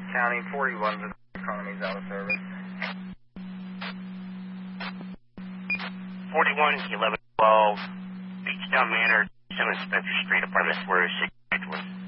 County, 41 with economy's out of service. 41 is 1112, Beachtown Manor, 7 Spencer Street, apartment 406.